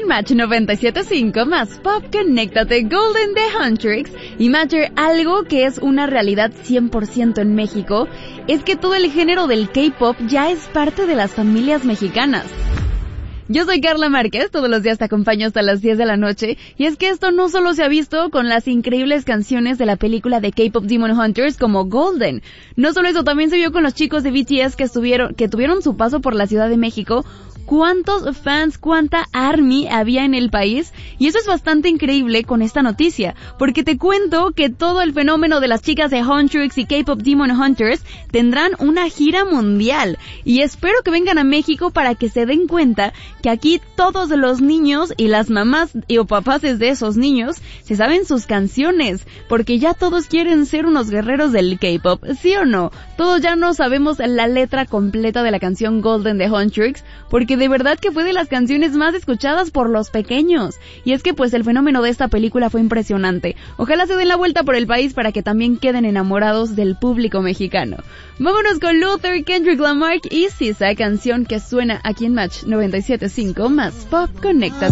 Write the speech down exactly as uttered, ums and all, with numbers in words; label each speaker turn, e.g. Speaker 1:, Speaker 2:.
Speaker 1: en Match noventa y siete punto cinco más Pop, conéctate. Golden de Huntrix. Y Matter, algo que es una realidad cien por ciento en México, es que todo el género del K-pop ya es parte de las familias mexicanas. Yo soy Carla Márquez, todos los días te acompaño hasta las diez de la noche, y es que esto no solo se ha visto con las increíbles canciones de la película de K-pop Demon Hunters como Golden. No solo eso, también se vio con los chicos de B T S que estuvieron, que tuvieron su paso por la Ciudad de México. ¿Cuántos fans, cuánta ARMY había en el país? Y eso es bastante increíble con esta noticia, porque te cuento que todo el fenómeno de las chicas de Huntrix y K-pop Demon Hunters tendrán una gira mundial, y espero que vengan a México para que se den cuenta que aquí todos los niños y las mamás y o papás de esos niños se saben sus canciones, porque ya todos quieren ser unos guerreros del K-pop, ¿sí o no? Todos ya no sabemos la letra completa de la canción Golden de Huntrix, porque de verdad que fue de las canciones más escuchadas por los pequeños. Y es que pues el fenómeno de esta película fue impresionante. Ojalá se den la vuelta por el país para que también queden enamorados del público mexicano. Vámonos con Luther, Kendrick Lamar y S Z A, canción que suena aquí en Match noventa y siete punto cinco más Pop, conecta.